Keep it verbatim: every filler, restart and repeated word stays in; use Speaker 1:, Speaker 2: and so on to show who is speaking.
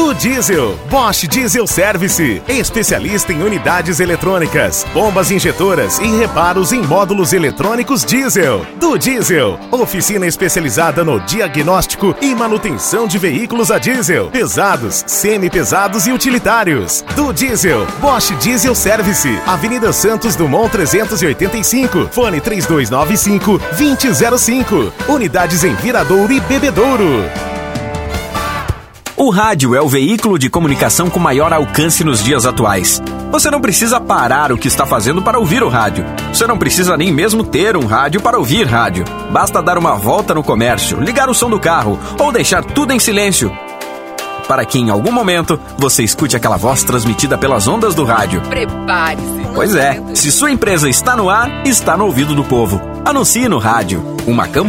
Speaker 1: do Diesel. Bosch Diesel Service, especialista em unidades eletrônicas, bombas injetoras e reparos em módulos eletrônicos diesel. Do Diesel, oficina especializada no diagnóstico e manutenção de veículos a diesel, pesados, semi-pesados e utilitários. Do Diesel, Bosch Diesel Service, Avenida Santos Dumont trezentos e oitenta e cinco, fone três dois nove cinco, dois zero zero cinco. Unidades em Viradouro e Bebedouro.
Speaker 2: O rádio é o veículo de comunicação com maior alcance nos dias atuais. Você não precisa parar o que está fazendo para ouvir o rádio. Você não precisa nem mesmo ter um rádio para ouvir rádio. Basta dar uma volta no comércio, ligar o som do carro ou deixar tudo em silêncio, para que em algum momento você escute aquela voz transmitida pelas ondas do rádio.
Speaker 3: Prepare-se.
Speaker 2: Pois é, se sua empresa está no ar, está no ouvido do povo. Anuncie no rádio. Uma campanha